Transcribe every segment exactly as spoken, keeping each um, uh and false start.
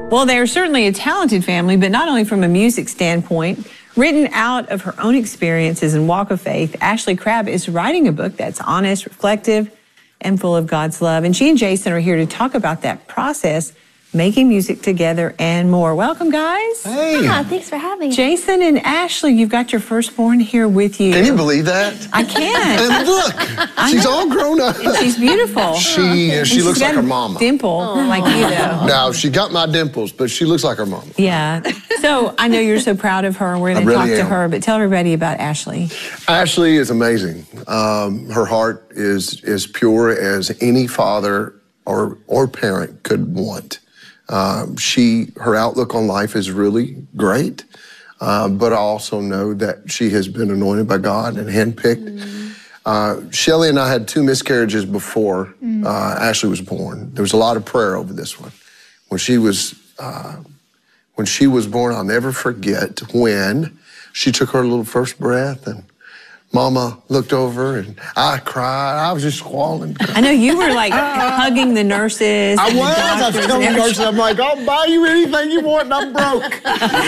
Well, they're certainly a talented family, but not only from a music standpoint. Written out of her own experiences and walk of faith, Ashley Crabb is writing a book that's honest, reflective, and full of God's love. And she and Jason are here to talk about that process, making music together, and more. Welcome, guys. Hey. Yeah, thanks for having me. Jason and Ashley, you've got your firstborn here with you. Can you believe that? I can. And look, she's all grown up. And she's beautiful. She And she she's looks got like her a mama. dimple like you, though. Now, she got my dimples, but she looks like her mama. Yeah. So I know you're so proud of her. We're going to I really talk to am. her, but tell everybody about Ashley. Ashley is amazing. Um, her heart is as pure as any father or, or parent could want. Um, she, her outlook on life is really great, uh, but I also know that she has been anointed by God and handpicked. Mm. Uh, Shelly and I had two miscarriages before mm. uh, Ashley was born. There was a lot of prayer over this one. When she was, uh, when she was born, I'll never forget when she took her little first breath and Mama looked over and I cried. I was just squalling. I know you were like hugging the nurses. I and was. the I was doctors telling and the nurses, I'm like, I'll buy you anything you want and I'm broke.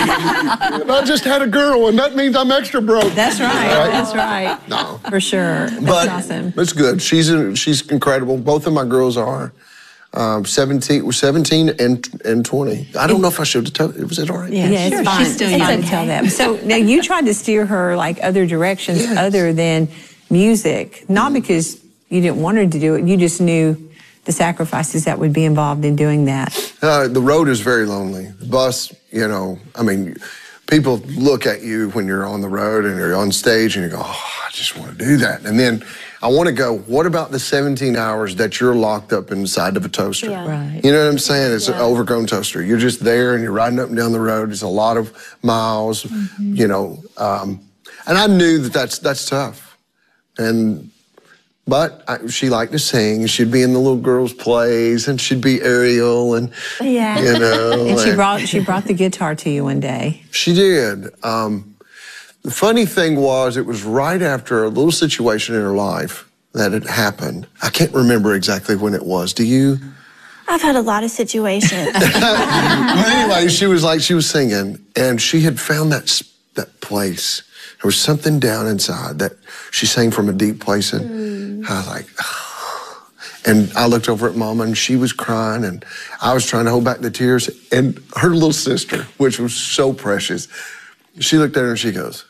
And I just had a girl and that means I'm extra broke. That's right. Right? That's right. No. For sure. That's but awesome. It's good. She's a, she's incredible. Both of my girls are. Um, seventeen, we're seventeen and and twenty. I don't know if I should have told. Was it all right? Yeah, yeah, it's sure. fine. She's still it's young. fine to tell them. So now you tried to steer her like other directions Yes. other than music, not because you didn't want her to do it. You just knew the sacrifices that would be involved in doing that. Uh, the road is very lonely. The bus, you know, I mean, people look at you when you're on the road and you're on stage and you go, oh, I just want to do that. And then I want to go, what about the seventeen hours that you're locked up inside of a toaster? Yeah. Right. You know what I'm saying? It's Yeah. an overgrown toaster. You're just there and you're riding up and down the road. It's a lot of miles, mm-hmm. you know. Um, and I knew that that's, that's tough. And But I, she liked to sing. She'd be in the little girls' plays, and she'd be Ariel, and Yeah. you know. And she brought she brought the guitar to you one day. She did. Um, the funny thing was, it was right after a little situation in her life that had happened. I can't remember exactly when it was. Do you? I've had a lot of situations. But anyway, she was like, she was singing, and she had found that s- that place. There was something down inside that she sang from a deep place, and mm. I was like, oh. And I looked over at Mama, and she was crying, and I was trying to hold back the tears, and her little sister, which was so precious, she looked at her and she goes,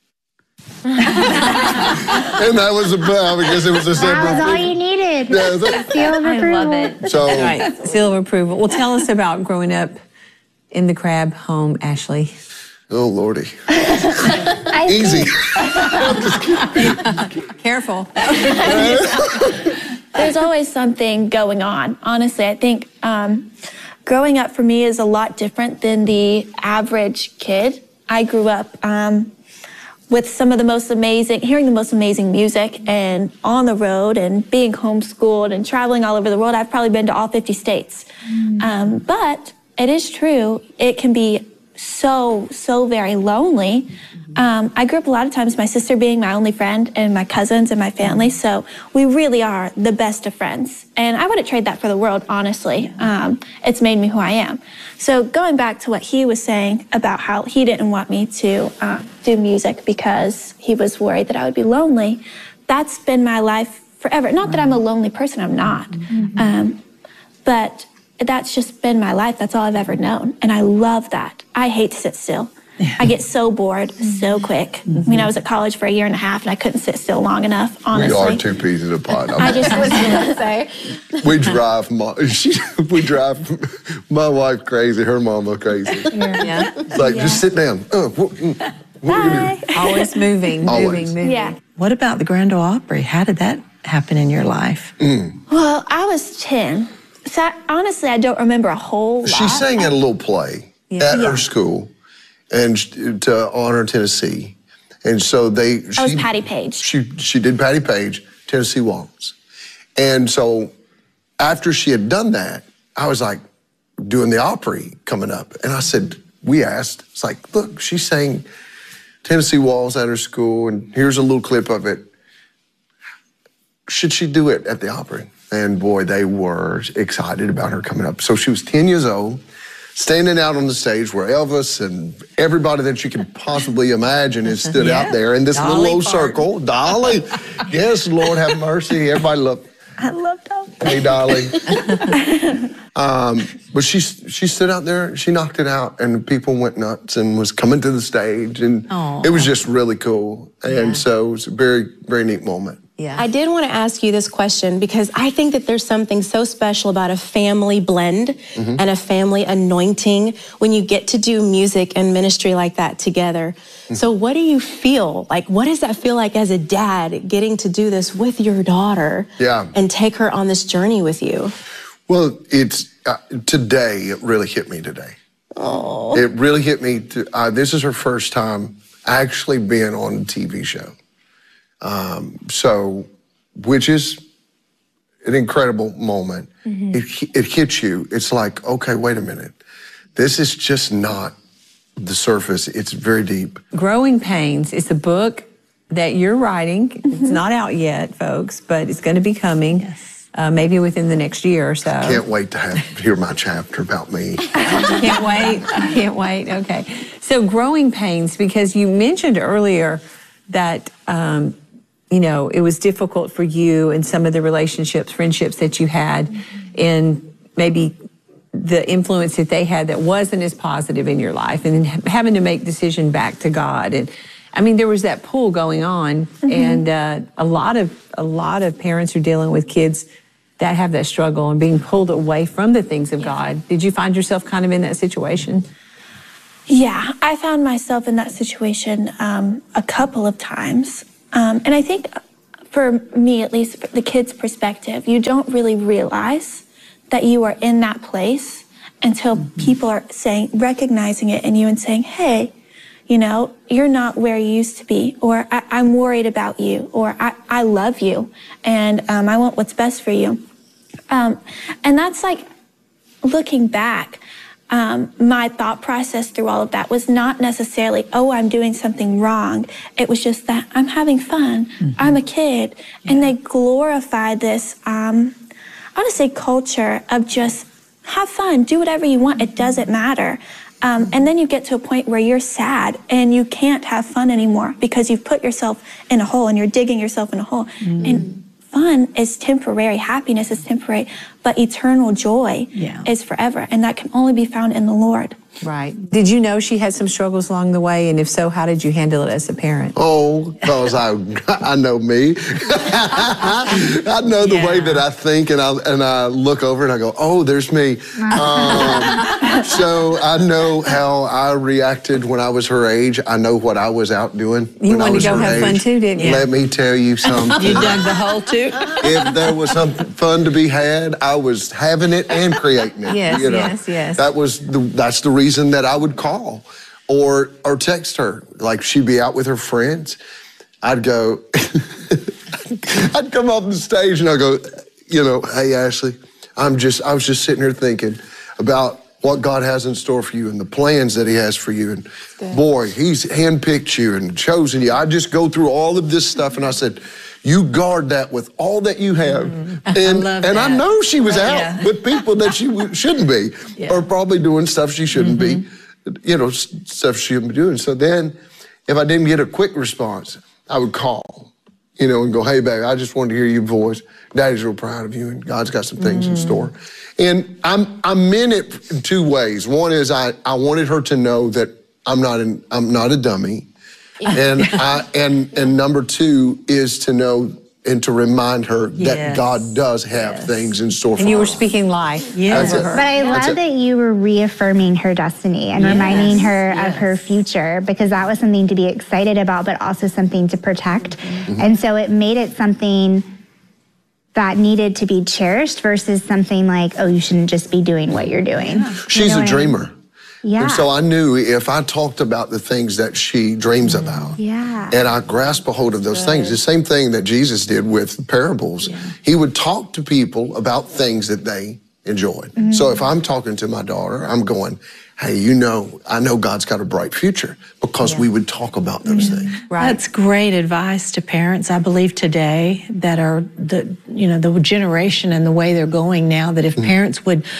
and that was about because it was a simple. That was all you needed. Yeah, that, Seal of I approval. love it. so Right, seal of approval. Well, tell us about growing up in the Crabb home, Ashley. oh Lordy, I easy. Careful. There's always something going on. Honestly, I think um, growing up for me is a lot different than the average kid. I grew up um, with some of the most amazing, hearing the most amazing music and on the road and being homeschooled and traveling all over the world. I've probably been to all fifty states. Mm. Um, but it is true, it can be so, so very lonely. Um, I grew up a lot of times, my sister being my only friend and my cousins and my family, so we really are the best of friends. And I wouldn't trade that for the world, honestly. Um, it's made me who I am. So going back to what he was saying about how he didn't want me to uh, do music because he was worried that I would be lonely, that's been my life forever. Not that I'm a lonely person, I'm not. Mm-hmm. Um, but that's just been my life. That's all I've ever known. And I love that. I hate to sit still. I get so bored so quick. Mm-hmm. I mean, I was at college for a year and a half and I couldn't sit still long enough, honestly. We are two peas in a pod. I just was gonna say. We drive my, she, we drive my wife crazy, her mama crazy. Yeah. It's like, Yeah. just sit down. Uh, what, mm, what are you gonna do? Always moving, Always. moving, moving. Yeah. What about the Grand Ole Opry? How did that happen in your life? Mm. Well, I was ten. So I, honestly, I don't remember a whole lot. She sang at a little play Yeah. at Yeah. her school, and sh- to honor Tennessee, and so they. I She, was Patty Page. She she did Patty Page, Tennessee Waltz, and so after she had done that, I was like doing the Opry coming up, and I said, we asked, it's like, look, she sang Tennessee Waltz at her school, and here's a little clip of it. Should she do it at the Opry? And boy, they were excited about her coming up. So she was ten years old. standing out on the stage where Elvis and everybody that you can possibly imagine is stood Yeah. out there in this Dolly little old Parton. circle. Dolly, yes, Lord have mercy. Everybody loved. I love Dolly. Hey, Dolly. um, but she she stood out there. She knocked it out, and people went nuts and was coming to the stage, and Aw. it was just really cool. And Yeah. so it was a very very neat moment. Yeah. I did want to ask you this question because I think that there's something so special about a family blend and a family anointing when you get to do music and ministry like that together. So what do you feel? Like, what does that feel like as a dad getting to do this with your daughter Yeah. and take her on this journey with you? Well, it's uh, today. It really hit me today. Oh. It really hit me. To, uh, this is her first time actually being on a T V show. Um, so, which is an incredible moment. Mm-hmm. It, it hits you. It's like, okay, wait a minute. This is just not the surface. It's very deep. Growing Pains is a book that you're writing. Mm-hmm. It's not out yet, folks, but it's going to be coming. Yes. Uh, maybe within the next year or so. Can't wait to have hear my chapter about me. Can't wait. Can't wait. Okay. So, Growing Pains, because you mentioned earlier that, um, you know, it was difficult for you and some of the relationships, friendships that you had, and maybe the influence that they had that wasn't as positive in your life, and then having to make decision back to God. And I mean, there was that pull going on, and uh, a lot of a lot of parents are dealing with kids that have that struggle and being pulled away from the things of God. Did you find yourself kind of in that situation? Yeah, I found myself in that situation um, a couple of times. Um, and I think for me, at least, the kid's perspective, you don't really realize that you are in that place until people are saying, recognizing it in you and saying, hey, you know, you're not where you used to be, or I, I'm worried about you, or I, I love you, and um, I want what's best for you. Um, and that's like, looking back, Um, my thought process through all of that was not necessarily, oh, I'm doing something wrong. It was just that I'm having fun. Mm-hmm. I'm a kid. Yeah. And they glorify this, um, I want to say culture of just have fun, do whatever you want. It doesn't matter. Um, and then you get to a point where you're sad and you can't have fun anymore because you've put yourself in a hole and you're digging yourself in a hole. Mm-hmm. And fun is temporary, happiness is temporary, but eternal joy Yeah. is forever, and that can only be found in the Lord. Right. Did you know she had some struggles along the way? And if so, how did you handle it as a parent? Oh, because I I know me. I know the Yeah. way that I think, and I and I look over and I go, oh, there's me. Um, so I know how I reacted when I was her age. I know what I was out doing. You when I wanted was to go her have fun age. too, didn't you? Let me tell you something. You dug the hole too? If there was some fun to be had, I was having it and creating it. Yes, you know? yes, yes. That was the, that's the reason that I would call or or text her. Like she'd be out with her friends. I'd go, I'd come off the stage and I'd go, you know, hey, Ashley, I'm just, I was just sitting here thinking about what God has in store for you and the plans that he has for you. And boy, he's handpicked you and chosen you. I just go through all of this stuff and I said, you guard that with all that you have. Mm. And, I love and I that. know she was out Yeah. with people that she w- shouldn't be, Yeah. or probably doing stuff she shouldn't Mm-hmm. be, you know, s- stuff she shouldn't be doing. So then if I didn't get a quick response, I would call, you know, and go, hey, baby, I just wanted to hear your voice. Daddy's real proud of you, and God's got some things in store. And I'm, I meant it in two ways. One is I, I wanted her to know that I'm not, an, I'm not a dummy. And, I, and, and number two is to know and to remind her that Yes. God does have Yes. things in store for And you were her. speaking life Yeah. over That's it. her. But I That's love it. that you were reaffirming her destiny and Yes, reminding her of yes. her future, because that was something to be excited about, but also something to protect. Mm-hmm. And so it made it something that needed to be cherished versus something like, oh, you shouldn't just be doing what you're doing. You She's know a what I mean? dreamer. Yeah. And so I knew if I talked about the things that she dreams about, Yeah. and I grasp a hold of those things, the same thing that Jesus did with parables, he would talk to people about things that they enjoyed. Mm-hmm. So if I'm talking to my daughter, I'm going, hey, you know, I know God's got a bright future, because we would talk about those things. Right. That's great advice to parents, I believe, today that are the, you know, the generation and the way they're going now, that if parents would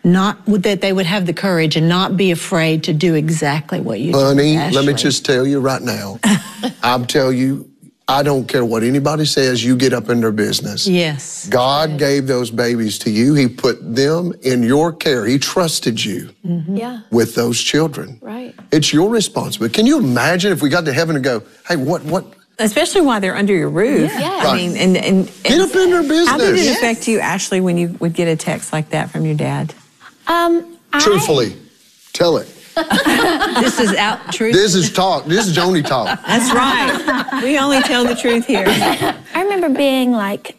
not that they would have the courage and not be afraid to do exactly what you Honey, did. let me Ashley. just tell you right now, I'm telling you, I don't care what anybody says, you get up in their business. Yes. God gave those babies to you. He put them in your care. He trusted you Mm-hmm. Yeah. with those children. Right. It's your responsibility. Can you imagine if we got to heaven and go, hey, what, what? Especially while they're under your roof. Yeah. I Right. mean, and, and, and Get up in their business. how did it Yes. affect you, Ashley, when you would get a text like that from your dad? Um, I- Truthfully, tell it. This is out truth. This is talk. This is Joni talk. That's right. We only tell the truth here. I remember being like,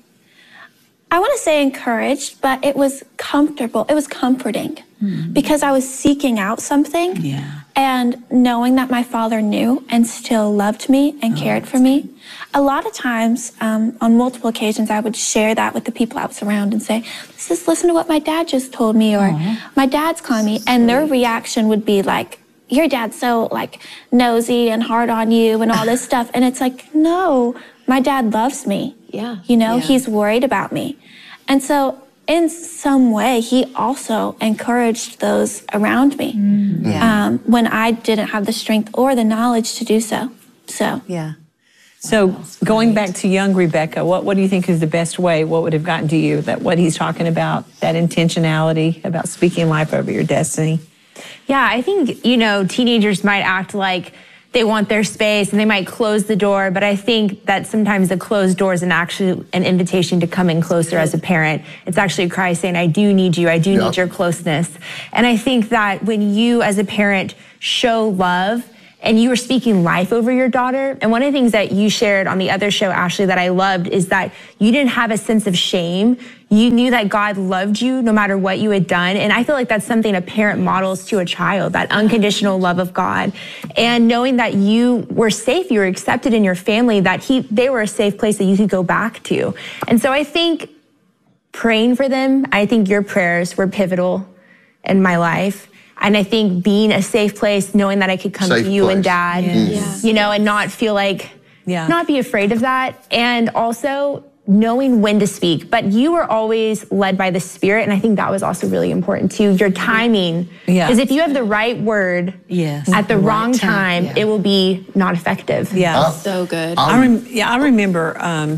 I want to say encouraged, but it was comfortable. It was comforting because I was seeking out something. Yeah. And knowing that my father knew and still loved me and cared for me. A lot of times, um, on multiple occasions, I would share that with the people I was around and say, just listen to what my dad just told me, or my dad's calling me. And their reaction would be like, your dad's so like nosy and hard on you and all this stuff. And it's like, no, my dad loves me. Yeah. You know, Yeah. he's worried about me. And so in some way, he also encouraged those around me Yeah. um, when I didn't have the strength or the knowledge to do so. So, Yeah. So going back to young Rebecca, what, what do you think is the best way? What would have gotten to you? That what he's talking about, that intentionality about speaking life over your destiny? Yeah, I think, you know, teenagers might act like they want their space and they might close the door, but I think that sometimes the closed door is an actually an invitation to come in closer as a parent. It's actually Christ saying, I do need you, I do Yeah. need your closeness. And I think that when you as a parent show love and you were speaking life over your daughter, and one of the things that you shared on the other show, Ashley, that I loved is that you didn't have a sense of shame. You knew that God loved you no matter what you had done. And I feel like that's something a parent models to a child, that unconditional love of God. And knowing that you were safe, you were accepted in your family, that he, they were a safe place that you could go back to. And so I think praying for them, I think your prayers were pivotal in my life. And I think being a safe place, knowing that I could come Safe to you place. and dad, Yes. you know, and not feel like, Yeah. not be afraid of that. And also knowing when to speak. But you were always led by the Spirit. And I think that was also really important too. Your timing. Yeah. Because if you have the right word Yes. at the Right wrong time, time, yeah. it will be not effective. Yeah. So good. I rem- yeah, I remember um,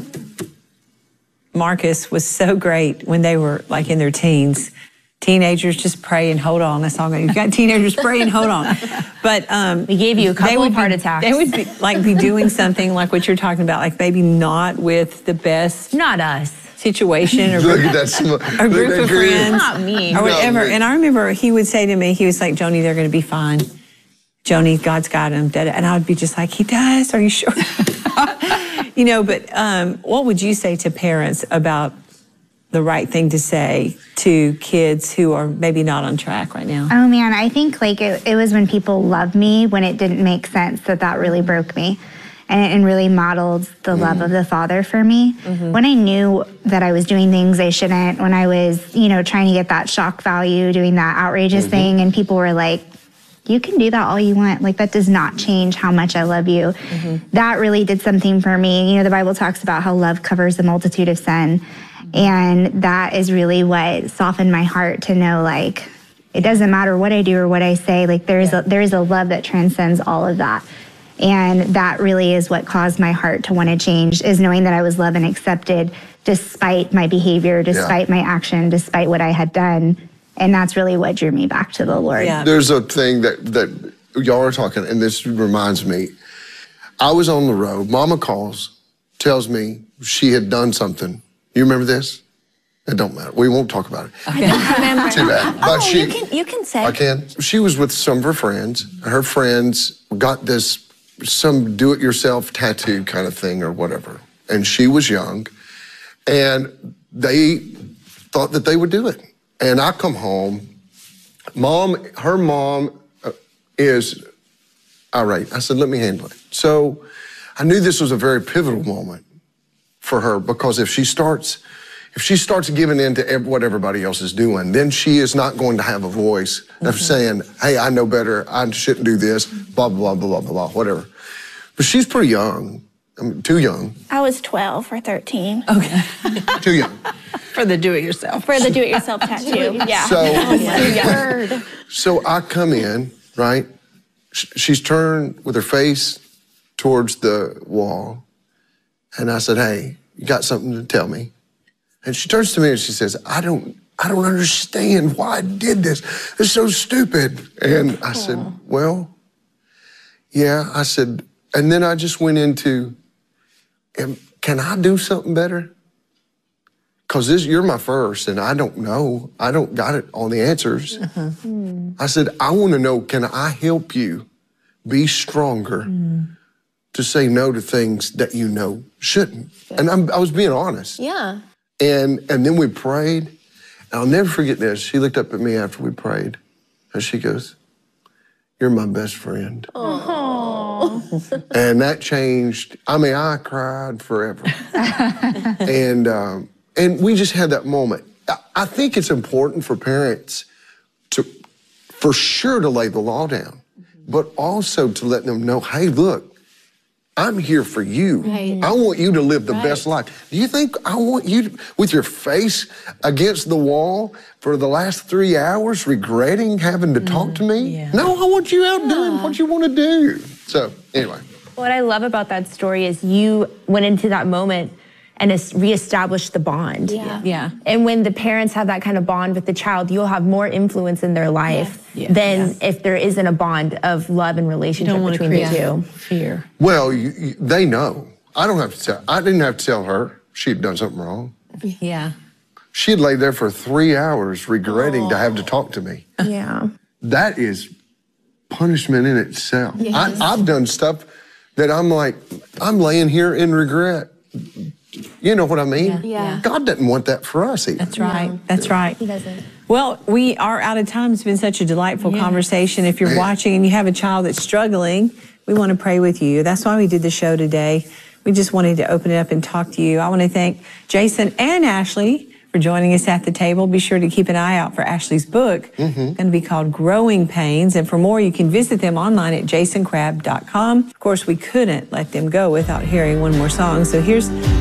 Marcus was so great when they were like in their teens. Teenagers, just pray and hold on. That's all. You've got teenagers, pray and hold on. But um, We gave you a they couple would of heart be- attacks. They would be, like be doing something like what you're talking about, like maybe not with the best Not us. situation or Look at that. sm- a look at group that of grin. friends, Not me. or whatever. me. And I remember he would say to me, he was like, "Joni, they're going to be fine. Joni, God's got them." And I would be just like, "He does? Are you sure?" You know. But um, what would you say to parents about the right thing to say to kids who are maybe not on track right now? Oh man, I think like it, it was when people loved me when it didn't make sense that that really broke me and, and really modeled the Mm-hmm. love of the Father for me. When I knew that I was doing things I shouldn't, when I was, you know, trying to get that shock value, doing that outrageous Mm-hmm. thing, and people were like, you can do that all you want. Like, that does not change how much I love you. That really did something for me. You know, the Bible talks about how love covers a multitude of sin. And that is really what softened my heart to know, like, it doesn't matter what I do or what I say. Like, there's a, there's a love that transcends all of that. And that really is what caused my heart to want to change, is knowing that I was loved and accepted despite my behavior, despite my action, despite what I had done. And that's really what drew me back to the Lord. Yeah. There's a thing that, that y'all are talking, and this reminds me. I was on the road. Mama calls, tells me she had done something. You remember this? It don't matter. We won't talk about it. I don't remember. Too bad. But oh, she, you can, you can say. I can. She was with some of her friends. Her friends got this, some do-it-yourself tattoo kind of thing or whatever. And she was young. And they thought that they would do it. And I come home. Mom, her mom uh, is irate. I said, let me handle it. So I knew this was a very pivotal moment for her, because if she starts, if she starts giving in to ev- what everybody else is doing, then she is not going to have a voice of saying, hey, I know better, I shouldn't do this, blah, blah, blah, blah, blah, blah, whatever. But she's pretty young, I mean, too young, I was twelve or thirteen. Okay. too young. For the do-it-yourself. For the do-it-yourself tattoo. Yeah. So, yeah. so I come in, right? Sh- She's turned with her face towards the wall. And I said, hey, you got something to tell me? And she turns to me and she says, I don't, I don't understand why I did this. It's so stupid. And I said, well, yeah. I said, and then I just went into, am- can I do something better? Because this, you're my first, and I don't know. I don't got it all the answers. Uh-huh. Mm. I said, I want to know, can I help you be stronger mm. to say no to things that you know shouldn't? Good. And I'm, I was being honest. Yeah. And and then we prayed. And I'll never forget this. She looked up at me after we prayed, and she goes, you're my best friend. Aww. And that changed. I mean, I cried forever. and um, and we just had that moment. I, I think it's important for parents to, for sure, to lay the law down, but also to let them know, hey, look, I'm here for you. Right. I want you to live the Right. best life. Do you think I want you to, with your face against the wall for the last three hours regretting having to mm, talk to me? Yeah. No, I want you out yeah. doing what you want to do. So anyway. What I love about that story is you went into that moment and es- reestablished the bond. Yeah. Yeah. And when the parents have that kind of bond with the child, you'll have more influence in their life Yes. than Yes. if there isn't a bond of love and You relationship don't want to between create the two. fear. Well, you, you, they know. I don't have to tell. I didn't have to tell her she'd done something wrong. Yeah. She'd laid there for three hours regretting Aww. to have to talk to me. Yeah. That is punishment in itself. Yes. I, I've done stuff that I'm like, I'm laying here in regret. You know what I mean? Yeah. Yeah. God doesn't want that for us either. That's right. That's right. He doesn't. Well, we are out of time. It's been such a delightful Yes. conversation. If you're Man. watching and you have a child that's struggling, we want to pray with you. That's why we did the show today. We just wanted to open it up and talk to you. I want to thank Jason and Ashley for joining us at the table. Be sure to keep an eye out for Ashley's book. Mm-hmm. It's going to be called Growing Pains. And for more, you can visit them online at jason crabb dot com. Of course, we couldn't let them go without hearing one more song. So here's